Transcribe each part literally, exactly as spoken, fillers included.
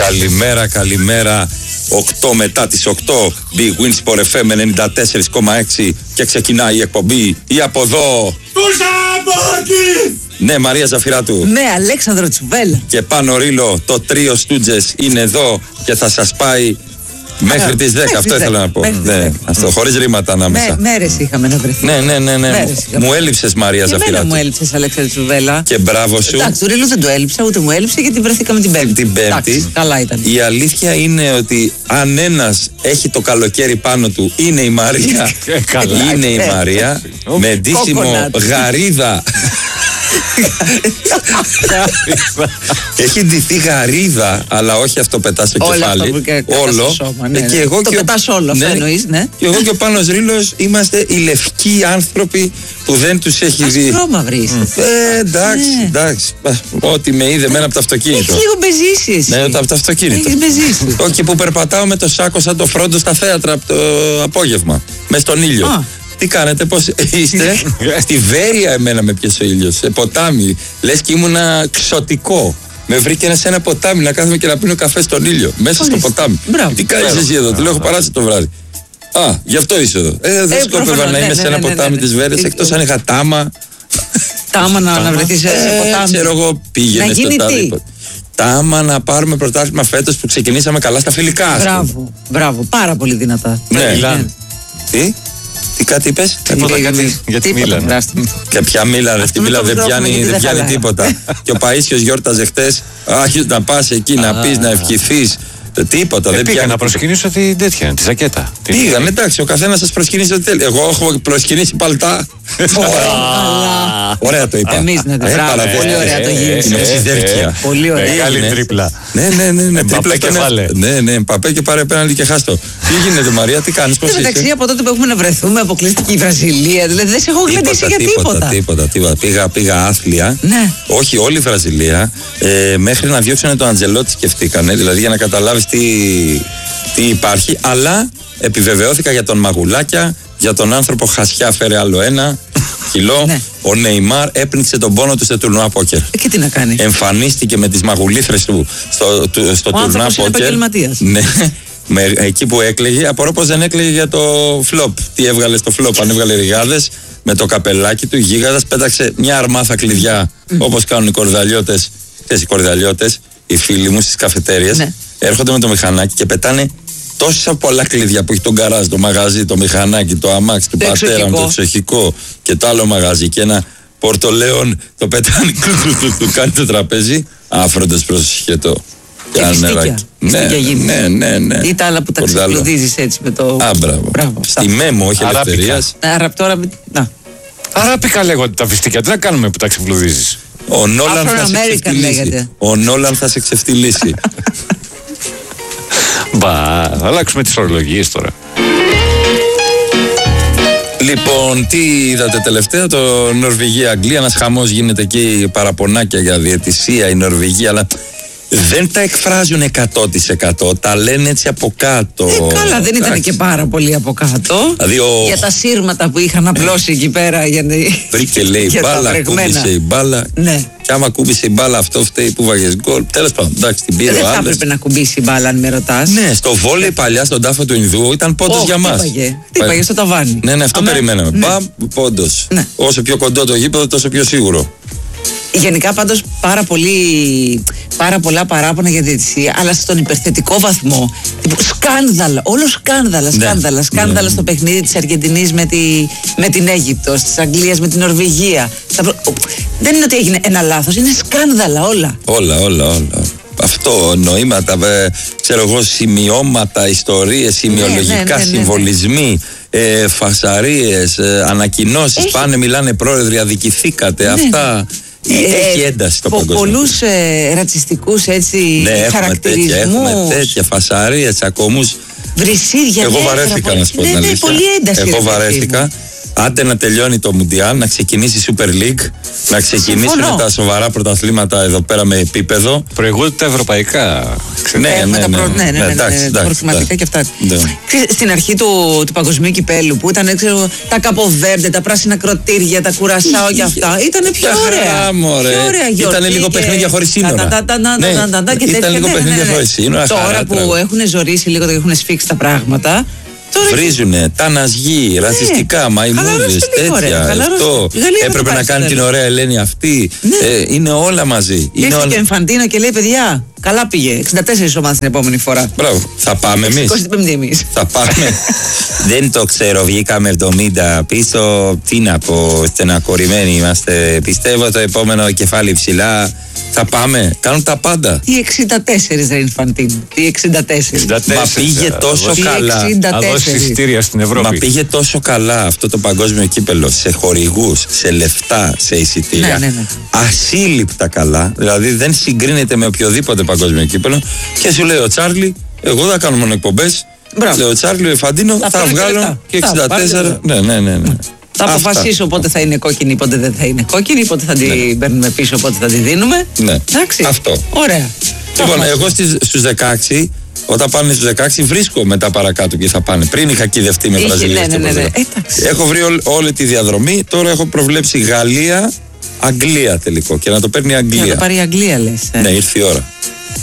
Καλημέρα, καλημέρα. οκτώ μετά τις οκτώ, Big Win Sport εφ εμ ενενήντα τέσσερα κόμμα έξι και ξεκινάει η εκπομπή. Ή από εδώ. Ναι, Μαρία Ζαφυράτου. Ναι, Αλέξανδρο Τσουβέλα. Και πάνω Ρήλο, το τρίο Στούτζες είναι εδώ και θα σας πάει μέχρι τις δέκα. Αυτό ήθελα να πω. Ναι, αυτό, χωρίς ρήματα ανάμεσα. Με, μέρες είχαμε να βρεθούμε. Ναι, ναι, ναι, ναι. Μου έλειψες, Μαρία Ζαφυράτου. Εμένα μου έλειψες, Αλέξανδρο Τσουβέλα. Και μπράβο σου. Εντάξει, του Ρήλου δεν το έλειψα, ούτε μου έλειψε γιατί βρεθήκαμε την Πέμπτη. Την Πέμπτη. Εντάξει, καλά ήταν. Η αλήθεια είναι ότι αν ένας έχει το καλοκαίρι πάνω του, είναι η Μαρία. Είναι η Μαρία. Με ντύσιμο γαρίδα. Έχει ντυθεί γαρίδα, αλλά όχι αυτό πετά στο κεφάλι. Όλο. Και εγώ το πετάς όλο, αυτό εννοείς, ναι. Και εγώ και ο Πάνος Ρήλος είμαστε οι λευκοί άνθρωποι που δεν τους έχει δει. Ασπρόμαυροι είστε. Ε, εντάξει, εντάξει. Ό,τι με είδε μένα από το αυτοκίνητο. Έχεις λίγο μπεζίσει. Ναι, από το αυτοκίνητο. Έχεις μπεζίσει. Όχι, που περπατάω με το σάκο σαν το Φρόντο στα θέατρα από το απόγευμα. Μες στον ήλιο. Τι κάνετε, πώς είστε? Στη Βέρεια εμένα με πιέσε ο ήλιος, σε ποτάμι. Λες και ήμουνα ξωτικό. Με βρήκε σε ένα ποτάμι να κάθομαι και να πίνω καφέ στον ήλιο. Μέσα στο ποτάμι. Μπράβο. Τι κάνεις εσύ εδώ? Του λέω, έχω περάσει το βράδυ. Α, γι' αυτό είσαι εδώ. Ε, δεν σκόπευα να είμαι σε ένα ποτάμι της Βέρειας, εκτός αν είχα τάμα. Τάμα να βρεθεί σε ποτάμι. Ξέρω εγώ, πήγαινε στο τάδε. Τάμα να πάρουμε πρωτάθλημα φέτος που ξεκινήσαμε καλά στα φιλικά. Μπράβο, μπράβο, πάρα πολύ δυνατά. Ναι. Τι? Τι κάτι είπες? Για τη Μίλαν. Και ποια Μίλαν, ρε, τη Μίλαν δεν πιάνει, δεν πιάνει τίποτα. Και ο Παΐσιος γιόρταζε χτες. Άχι να πας εκεί να πεις, να ευχηθείς. Τίποτα, ε, δεν πήγα πιάνει. να προσκυνήσω την τέτοια, τη ζακέτα. Πήγαν, εντάξει, ο καθένας σας προσκυνήσει ό,τι θέλει. Εγώ έχω προσκυνήσει παλτά. Ωραία το είπα. Εμείς ναι, πολύ ωραία το γύρισε. Πολύ ωραία. Μεγάλη τρίπλα. Ναι, ναι, ναι, τρίπλα και βάλε. Ναι, ναι, Μπαπέ και πάρε πέναλτι και χάστο. Τι γίνεται, Μαρία, τι κάνεις, πώς είσαι? Εντάξει, από τότε που έχουμε να βρεθούμε, αποκλειστική η Βραζιλία, δηλαδή δεν σε έχω γλεντήσει για τίποτα. Τίποτα, τίποτα. Πήγα, πήγα άθλια. Ναι. Όχι, όλη η Βραζιλία. Ε, μέχρι να διώξουν τον Αντζελότη σκεφτήκανε, δηλαδή για να καταλάβεις τι, τι υπάρχει. Αλλά επιβεβαιώθηκα για τον Μαγουλάκια, για τον άνθρωπο Χασιά, φέρε άλλο ένα κιλό. Ναι. Ο Νεϊμάρ έπνιξε τον πόνο του στο τουρνουά πόκερ. Ε, και τι να κάνει? Εμφανίστηκε με τις μαγουλήθρες του στο, του, στο τουρνουά πόκερ. Είναι επαγγελματίας. Ναι. Με, εκεί που έκλαιγε, απορώ πως δεν έκλαιγε για το φλοπ. Τι έβγαλε στο φλοπ? Αν έβγαλε ριγάδες με το καπελάκι του, γίγαντας, πέταξε μια αρμάθα κλειδιά mm. όπως κάνουν οι κορδαλιώτες. Οι κορδαλιώτες, οι φίλοι μου στις καφετέριες, ναι. Έρχονται με το μηχανάκι και πετάνε τόσα πολλά κλειδιά που έχει τον γκαράζ, το μαγαζί, το μηχανάκι, το αμάξι του πατέρα μου, το εξοχικό και το άλλο μαγαζί. Και ένα πορτολέον το πετάνε, του κάνει το τραπέζι. Άφροντες προσχετό. Και φιστίκια. Ναι, ναι, ναι, ναι. Ή τα άλλα που τα ξεπλουδίζεις έτσι με το... Α, μπράβο. μπράβο. Στη Μέμο, όχι Ελευθερίας. Άρα τώρα... Να. Αράπικα λέγονται τα φιστίκια. Τι να κάνουμε που τα ξεπλουδίζεις? Ο Νόλαν θα σε ξεφτυλίσει. Ο Νόλαν θα σε ξεφτυλίσει. Μπα, θα αλλάξουμε τις ορολογίες τώρα. Λοιπόν, τι είδατε τελευταία? Το Νορβηγία-Αγγλία. Ένας χαμός γίνεται εκεί, παραπονάκια για διαιτησία η Νορβηγία, αλλά δεν τα εκφράζουν εκατό τοις εκατό, τα λένε έτσι από κάτω. Ε, καλά, δεν ήταν και πάρα πολύ από κάτω. Δηλαδή ο... Για τα σύρματα που είχαν απλώσει εκεί πέρα. Για... Βρήκε, λέει, η μπάλα, κούμπησε η μπάλα. Ναι. Και άμα κούμπησε η μπάλα, αυτό φταίει που βάγες γκολ. Τέλος πάντων, εντάξει, την πήρε ο άλλος. Δεν θα έπρεπε να κουμπίσει η μπάλα, αν με ρωτάς. Ναι, στο βόλεϊ παλιά, στον τάφο του Ινδού, ήταν πόντος για μας. Τι είπαγε στο ταβάνι. Ναι, ναι, αυτό Αμέ... περιμέναμε. Ναι. Μπαμ, πόντος. Ναι. Όσο πιο κοντό το γήπεδο, τόσο πιο σίγουρο. Γενικά πάντως πάρα, πολύ, πάρα πολλά παράπονα για διαιτησία, αλλά στον υπερθετικό βαθμό. Σκάνδαλα, όλο σκάνδαλα, σκάνδαλα, ναι. σκάνδαλα ναι. στο παιχνίδι της Αργεντινής με, τη, με την Αίγυπτο, της Αγγλίας με την Νορβηγία. Δεν είναι ότι έγινε ένα λάθος, είναι σκάνδαλα όλα. Όλα, όλα, όλα. Αυτό, νοήματα, ξέρω εγώ, σημειώματα, ιστορίες, σημειολογικά, ναι, ναι, ναι, ναι, συμβολισμοί, ε, φασαρίες, ε, ανακοινώσεις, Έχει... πάνε, μιλάνε πρόεδροι, αδικηθήκατε, ναι, αυτά... Έχει ένταση στο παγκόσμιο. Πολλούς ε, ρατσιστικούς έτσι ναι, χαρακτηρισμούς. Έχουμε τέτοια, έχουμε τέτοια φασαρίες, τσακωμούς. Βρυσίδια. Εγώ βαρέθηκα να σου πω την αλήθεια. Πολύ ένταση. Εγώ βαρέθηκα. Άντε να τελειώνει το Μουντιάλ, να ξεκινήσει η Super League, να ξεκινήσουν τα σοβαρά πρωταθλήματα εδώ πέρα με επίπεδο. Προηγούνται τα ευρωπαϊκά. ξέρεις. Ναι, Έχουμε ναι, τα ναι, προ- ναι, ναι, ναι, ναι, εντάξει, ναι, τα εντάξει, προθυματικά και αυτά. ναι. Ξέρεις, στην αρχή του, του παγκοσμίου κυπέλου που ήταν ξέρω, τα καποβέρντε, τα πράσινα κροτήρια, τα κουρασάω και αυτά. Ήταν πιο Τα ωραία. χαρά, μωρέ. Πιο ωραία γιορτή Ήτανε λίγο και- παιχνίδια χωρίς σύνορα. τα- τα- τα- τα- Ναι, τα- τα- τα- και ήταν τέτοια, λίγο ναι, ναι, παιχνίδια ναι, ναι. χωρίς σύνορα, Τώρα χαρά, που τραγούδια. έχουν ζωήσει λίγο και έχουν σφίξει τα πράγματα. Τώρα Βρίζουνε, τανασγοί, ρατσιστικά, μαϊμούδες, χαλαρώστε λίγο, ρε, τέτοια. χαλαρώστε. Αυτό. Η Γαλλία δεν Έπρεπε το να πάει κάνει στο την τέλος. ωραία Ελένη αυτή. Ε, είναι όλα μαζί. Είναι ήρθε και ο όλα... Εμφαντίνο και λέει: παιδιά, καλά πήγε. εξήντα τέσσερις ομάδες την επόμενη φορά. Μπράβο. Θα πάμε εμείς. εικοστή πέμπτη εμείς. Θα πάμε. Δεν το ξέρω, βγήκαμε εβδομήντα πίσω. Τι να πω, στεναχωρημένοι είμαστε. Πιστεύω το επόμενο κεφάλι ψηλά. Θα πάμε. Κάνουν τα πάντα. Τι εξήντα τέσσερις ρε Ινφαντίνο. Τι εξήντα τέσσερις. εξήντα τέσσερα, Μα πήγε θα τόσο δώσει- Τι καλά. εξήντα Θα δώσει τέσσερις. εισιτήρια στην Ευρώπη. Μα πήγε τόσο καλά αυτό το παγκόσμιο κύπελο σε χορηγούς, σε λεφτά, σε εισιτήρια. Ναι, ναι, ναι. Ασύλληπτα καλά. Δηλαδή δεν συγκρίνεται με οποιοδήποτε παγκόσμιο κύπελο. Και σου λέει ο Τσάρλι, εγώ δεν κάνω μόνο εκπομπές. Μπράβο. Λέει ο Τσάρλι, ο Εφαντίνο, Θα θα φέρω και βγάλω λεφτά. και Θα, εξήντα τέσσερα. πάρτε Ναι, ναι, ναι. ναι. Θα Αυτά. αποφασίσω πότε θα είναι κόκκινη, πότε δεν θα είναι κόκκινη, πότε θα την παίρνουμε πίσω, πότε θα τη δίνουμε. Ναι. Εντάξει. Αυτό. Ωραία. Λοιπόν, Αχα. εγώ στις, στους δεκαέξι, όταν πάνε στους δεκαέξι, βρίσκω μετά παρακάτω ποιοι θα πάνε. Πριν είχα κυδευτεί με Είχε, Βραζιλία. ναι, στο ναι, ναι, ναι. ποδήλατο. Εντάξει. Έχω βρει όλη, όλη τη διαδρομή. Τώρα έχω προβλέψει Γαλλία, Αγγλία τελικό. Και να το παίρνει η Για να Αγγλία. το πάρει η Αγγλία λες. ε. Ναι, ήρθε η ώρα.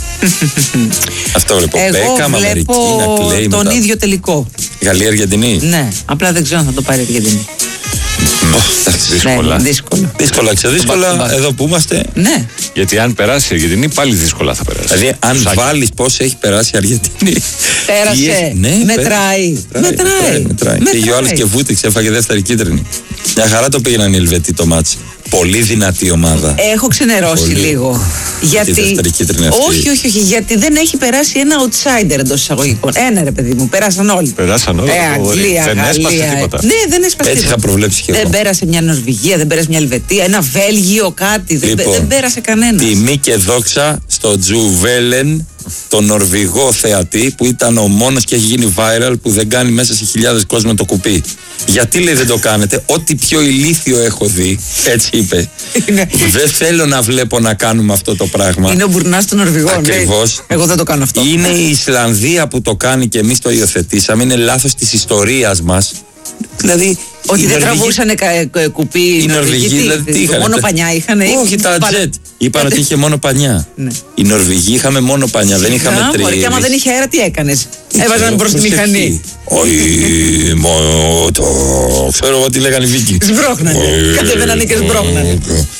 Αυτό βλέπω. Εγώ Μπέκαμ, Αμερική, βλέπω να κλαίει τον μετά. ίδιο τελικό. Γαλλία-Αργεντινή. Ναι, απλά δεν ξέρω αν θα το πάρει η Αργεντινή. Εντάξει, δύσκολα. Ναι, δύσκολο. Δύσκολα, ξεδύσκολα. Εδώ που είμαστε. Ναι. Γιατί αν περάσει η Αργεντινή, πάλι δύσκολα θα περάσει. Δηλαδή, αν Σάκη. βάλει πώς έχει περάσει η Αργεντινή. Πέρασε. Τι έχει- ναι, Μετράει. πέρασε. Μετράει. μετράει. Πήγε ο άλλος και βούτυξε, έφαγε δεύτερη κίτρινη. Μια χαρά το πήγαιναν οι Ελβετοί το μάτς. Πολύ δυνατή ομάδα. Έχω ξενερώσει Πολύ. λίγο. Γιατί. Τη δεύτερη κίτρινη αυτή. Όχι, όχι, όχι. Γιατί δεν έχει περάσει ένα outsider εντός εισαγωγικών. Ένα ρε παιδί μου, πέρασαν όλοι. Περάσαν όλα. Ε, το- Αγγλία, δεν έσπασε Γαλλία. τίποτα. Ναι, δεν έσπασε Έτσι τίποτα. είχα προβλέψει και Δεν εγώ. πέρασε μια Νορβηγία, δεν πέρασε μια Ελβετία, ένα Βέλγιο, κάτι. Δεν, Λοιπόν, δεν πέρασε κανένα. Τιμή και δόξα στο Τζουβέλεν, τον Νορβηγό θεατή που ήταν ο μόνος και έχει γίνει viral που δεν κάνει μέσα σε χιλιάδες κόσμο το κουπί. Γιατί λέει δεν το κάνετε, ό,τι πιο ηλίθιο έχω δει, έτσι είπε. Είναι- Δεν θέλω να βλέπω να κάνουμε αυτό το πράγμα. Είναι ο Μπουρνάς των Νορβηγών. Ακριβώς. λέει. Εγώ δεν το κάνω αυτό. Είναι η Ισλανδία που το κάνει και εμείς το υιοθετήσαμε, είναι λάθος της ιστορίας μας. Δηλαδή, Ότι οι δεν Νορβηγοί- τραβούσανε κα- κα- κουπί οι Οι Νορβηγοί, δηλαδή τι είχαν. Μόνο πανιά είχαν. Όχι, τα τζετ. Είπαν ότι είχε μόνο πανιά. Ναι. Οι Νορβηγοί είχαμε μόνο πανιά, δεν είχαμε Μωρέ, και άμα τρίλες. δεν είχε αέρα, τι έκανες. Έβαζαν μπρος τη μηχανή. Όχι, μόνο το. Ξέρω εγώ τι λέγανε οι Βίκοι. Σμπρώχνανε. Κατεβαίνανε και σμπρώχνανε.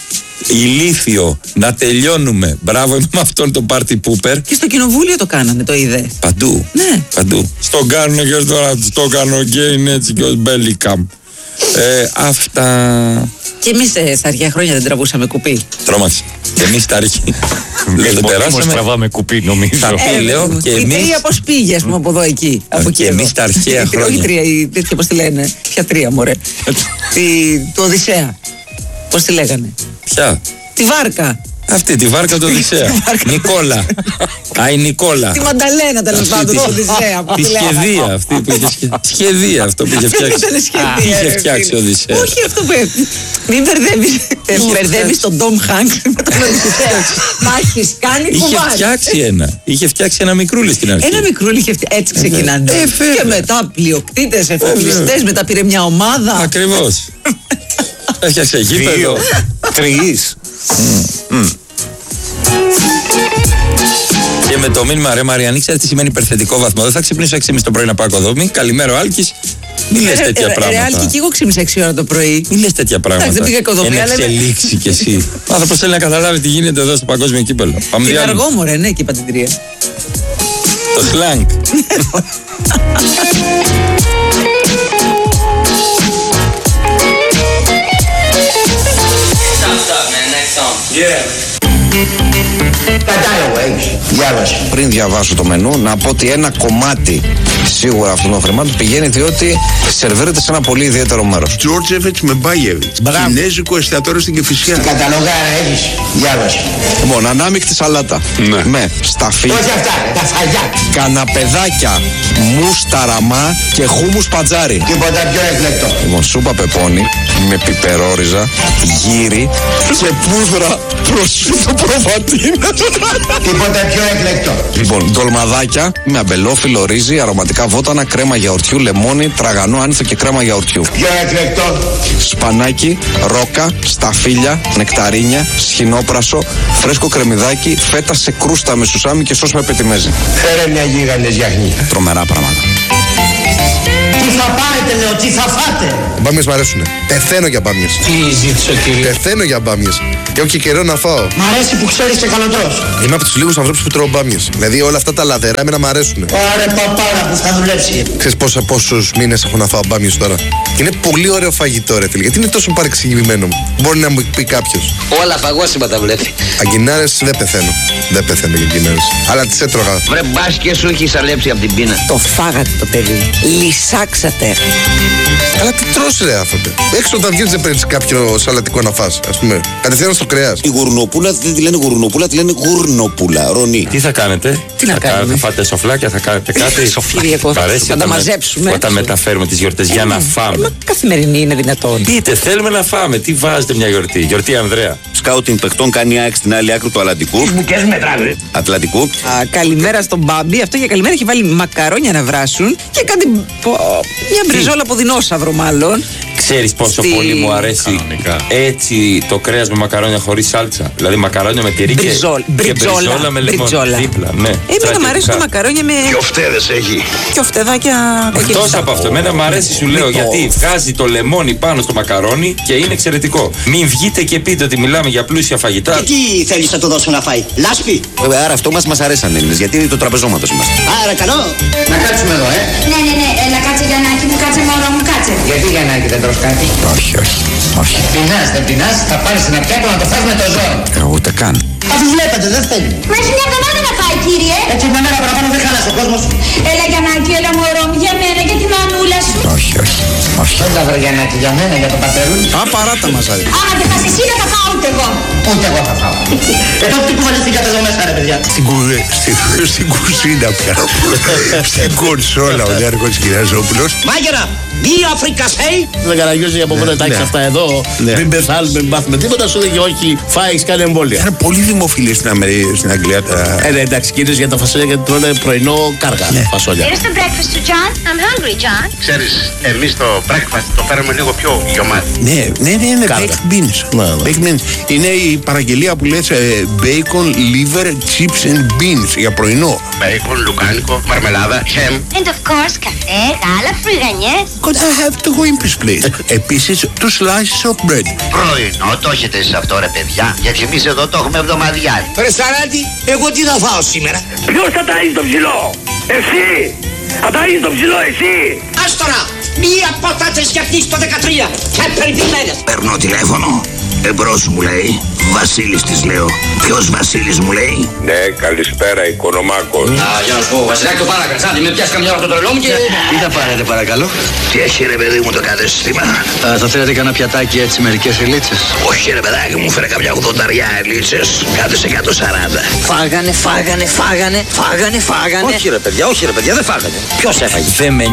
Ηλίθιο, να τελειώνουμε. Μπράβο με αυτόν τον πάρτι πούπερ. Και στο κοινοβούλιο το κάνανε, το είδες. Παντού. Ναι. Παντού. Στον κάνουν και τώρα το κάνω και είναι έτσι και ως Μπέλικαμ. Ε, αυτά. Και εμείς ε, στα αρχαία χρόνια δεν τραβούσαμε κουπί. Τρόμαξε. Και εμείς τα αρχή. Λέω, δεν Μόνος περάσαμε. τραβάμε κουπί, νομίζω. Θα πει, Ε, λέω, παιδί μου, και η εμείς- τρία πώς πήγε, ας πούμε, από εδώ εκεί. Από εκεί και εδώ. εμείς τα αρχαία Η τρία, Όχι χρόνια. τρία, η τέτοια πώς τη λένε. Ποια τρία, μωρέ. Τη- Του Οδυσσέα. Πώς τη λέγανε. Ποια? Τη βάρκα. Αυτή τη βάρκα του Οδυσσέα. Νικόλα. Α, η Νικόλα. Τη Μανταλένα, τέλος Αυτή πάντων, τη- του Οδυσσέα. που Τη τη λέγανε. σχεδία αυτή που είχε σχε- σχεδία αυτό που είχε Δεν φτιάξει. ήταν σχεδία, Τι είχε ρε, φτιάξει ο φίλε. Οδυσσέας. Όχι αυτό που. Μην μπερδεύεις. ε, Μπερδεύεις τον Ντόμ Χάνκς με τον Οδυσσέα. Μα έχεις κάνει Είχε κουβάρι. φτιάξει ένα. Είχε φτιάξει ένα μικρούλι στην αρχή. Ένα μικρούλι είχε φτιάξει. Έτσι ξεκινάνε. Ε, βέβαια. Και μετά πλειοκτήτες, εφοπλιστές, μετά πήρε μια ομάδα. Ακριβώς. Έφτιαξε γήπεδο. Δύο, τρεις. Και με το μήνυμα ρε Μαριανή, ξέρετε τι σημαίνει υπερθετικό βαθμό. Δεν θα ξυπνήσω έξι και μισή το πρωί να πάω κοδόμη. Καλημέρα ο Άλκης. Μην λες τέτοια Ρε, πράγματα. Άλκη, και εγώ ξύπνησα έξι ώρα το πρωί. Μην λες τέτοια πράγματα. δεν πήγα οικοδομή, Εν αλλά είμαι- εξελίξει κι εσύ. Ο άνθρωπος θέλει να καταλάβει τι γίνεται εδώ στο παγκόσμιο κύπελο. Πάμε Την διάλειμμα. αργό μου, ρε, ναι, και είπα την τρία. Το σλάνγκ. Κατάλογο έχεις. Διάβασε. Πριν διαβάσω το μενού, να πω ότι ένα κομμάτι σίγουρα αυτών των χρημάτων πηγαίνει διότι σερβίρεται σε ένα πολύ ιδιαίτερο μέρος. Τζόρτζεβιτς με Μπάγεβιτς. Μπράβο. Κινέζικο εστιατόριο στην Κηφισιά. Καταλογάρα έχεις. Διάβασε. Λοιπόν, ανάμεικτη σαλάτα. Ναι. Με σταφί, Όχι αυτά, τα φαγιά. καναπεδάκια, μουσταραμά και χούμους πατζάρι. Τίποτα πιο εκλεκτό. Λοιπόν, σούπα πεπόνι με πιπερόριζα, γύρι και πούδρα προσφύτο προβατίνα. Τίποτα πιο έκλεκτο. Λοιπόν, ντολμαδάκια με αμπελόφυλλο, ρύζι, αρωματικά βότανα, κρέμα γιαουρτιού, λεμόνι, τραγανό άνηθο και κρέμα γιαουρτιού. Για έκλεκτο. Σπανάκι, ρόκα, σταφύλια, νεκταρίνια, σχοινόπρασο, φρέσκο κρεμμυδάκι, φέτα σε κρούστα με σουσάμι και σως με πετιμέζι. Φέρε μια γίγαντες γιαχνή. Τρομερά πράγματα. Τι θα πάρετε λέω, τι θα φάτε. Μπάμιες μ' αρέσουνε. Πεθαίνω για μπάμιες. Τι ζήτησε κύριε. Πεθαίνω για μπάμιες. Και έχω και καιρό να φάω. Μ' αρέσει που ξέρεις και καλοτρός. Είμαι από τους λίγους ανθρώπους που τρώω μπάμιες. Δηλαδή όλα αυτά τα λαδερά εμένα μ' αρέσουνε. Ωραία παπάρα που θα δουλέψει. Ξέρεις πόσα, πόσους μήνες έχω να φάω μπάμιες τώρα. Είναι πολύ ωραίο φαγητό ρε φίλε. Γιατί είναι τόσο παρεξηγημένο μου. Μπορεί να μου πει κάποιος. Όλα φαγόσιμα τα βλέπει. Αγκινάρες δεν πεθαίνω. Δεν πεθαίνω για αγκινάρες. Αλλά τις έτρωγα. Βρε μπας και σου έχει σαλέψει από την πείνα. Το φάγατε το παιδί. Λυσάξατε. Αλλά τι τρως ρε άνθρωπε. Έξω όταν βγαίνεις δεν παίρνεις κάποιο σαλατικό να φας. Ας πούμε. Κατευθείαν στο κρέας. Η γουρνοπούλα δεν τη λένε γουρνοπούλα, τη λένε γουρνοπούλα. Ρονί. Τι θα κάνετε, Τι να θα, κάνουμε? θα φάτε σοφλάκια, θα κάνετε κάτι. Κυριακό, Μ' αρέσει θα τα όταν με- μαζέψουμε. Όταν μεταφέρουμε τις γιορτές για να Ε, φάμε. μα καθημερινή είναι δυνατόν. Πείτε, θέλουμε να φάμε. Τι βάζετε μια γιορτή, γιορτή Ανδρέα. Σκάουτινγκ παιχτών κάνει η ΑΕΚ στην άλλη άκρη του Ατλαντικού. Μπουκές μετράνε. Ατλαντικού. Α, καλημέρα στον Μπάμπη. Αυτό για καλημέρα έχει βάλει μακαρόνια να βράσουν και κάτι. πω, μια μπριζόλα από δεινόσαυρο, μάλλον. Ξέρεις πόσο Στη- πολύ μου αρέσει Κανονικά. έτσι το κρέας με μακαρόνια χωρίς σάλτσα. Δηλαδή μακαρόνια με τυρί και, Μπριζόλ, και μπριτζόλα, μπριζόλα με λεμόνι. μπριτζόλα. Δίπλα, ναι. Εμένα μου αρέσουν τα μακαρόνια με. Φτέδες έχει. και οφτεδάκια Εκτός κοκκινιστά. από αυτό, εμένα μου αρέσει, σου λέω, γιατί βγάζει το λεμόνι πάνω στο μακαρόνι και είναι εξαιρετικό. Μην βγείτε και πείτε ότι μιλάμε για πλούσια φαγητά. Τι θέλεις να του δώσουμε να φάει. Λάσπη. Βέβαια, άρα αυτό μας, μας αρέσαν Έλληνες, γιατί είναι το τραπεζόματος είμαστε. Άρα καλό. Να κάτσουμε εδώ, ε. Ναι, ναι, ναι, έλα κάτσε Γιαννάκη μου, κάτσε μωρό μου, κάτσε. Γιατί Γιαννάκη δεν τρως κάτι. Όχι, όχι. Όχι. Πεινάς, δεν πεινάς, θα πάρεις ένα πιάτο να το φας με το ζώο. Εγώ ούτε καν. Αφού βλέπετε, δεν θέλει. Μα έχει μια εβδομάδα να πάει, κύριε. Έτσι με μέρα παραπάνω δεν χάλασε ο κόσμος. Έλα Γιαννάκη, έλα μωρό μου, για μένα, για τη μανούλα σου. Όχι, όχι. Όχι. Δεν τα βρε Γιαννάκη για μένα, για το πατερούλι. Α, παράτα μας άρεσε. Άμα δεν πας εσύ, δεν θα φάω ούτε εγώ. Ούτε εγώ θα φάω. Ε, τότε τι κουβαλιστήκατε εδώ μέσα ρε παιδιά. Στην, κου- στην, στην κουζίνα πια. Στην κονσόλα ο Νέαρχος Κυριαζόπουλος. Μάγερα. Μη Αφρικασέι. Δεν καραγιώσει από πότε τάξει ναι. αυτά εδώ. Ναι. Μην πεθάνουμε, μην πάθουμε τίποτα. Σου λέγει όχι, φάει, κάνει εμβόλια. Είναι πολύ δημοφιλή στην, Αμερική, στην Αγγλία τα... Ε, ναι, εντάξει, κυρίως για τα φασόλια γιατί τρώνε πρωινό κάργα φασόλια. Here's the breakfast to John. I'm hungry, John. Ξέρεις, εμείς το breakfast το φέρουμε λίγο πιο γιωμάτι. Ναι, ναι, ναι, είναι Κάργα. baked beans. Ναι, ναι. Baked beans. Είναι η παραγγελία που λες ε, bacon, liver, chips and beans για πρωινό. Μπέικον, λουκάνικο, μαρμελάδα, χέμ. And of course, καφέ, γάλα, φρυγανιές. Could I have the Wimpy's please? Επίσης, two slices of bread. Πρωινό το έχετε εσείς αυτό ρε παιδιά. Γιατί εμείς εδώ το έχουμε εβδομαδιάρι. Ρε Σαράντη, εγώ τι θα φάω σήμερα. Ποιος θα ταΐζει το ψηλό. Εσύ. Θα ταΐζει το ψηλό εσύ. Άστορα, μία πατάτες γιαχνής το δεκατρία και περιποιημένες. Παίρνω τηλέφωνο. Εμπρός μου λέει. Βασίλης της λέω. Ποιος Βασίλης μου λέει. Ναι, καλησπέρα, Οικονομάκος. Α, για να σου πω, Βασιλάκη το παρακρατσάντη, με πιάσει καμιά ώρα το τρελό μου και... Τι θα πάρετε παρακαλώ. Τι έχει ρε παιδί μου το κατέστημα. Α, θα θέλετε κανένα πιατάκι έτσι μερικές ελίτσες. Όχι ρε παιδάκι μου, φέρε καμιά ογδονταριά ελίτσες. Κάτω σε εκατόν σαράντα. Φάγανε, φάγανε, φάγανε, φάγανε, φάγανε. Όχι ρε παιδιά, όχι ρε παιδιά, δεν φάγανε. Ποιος έφαγε. Δεν με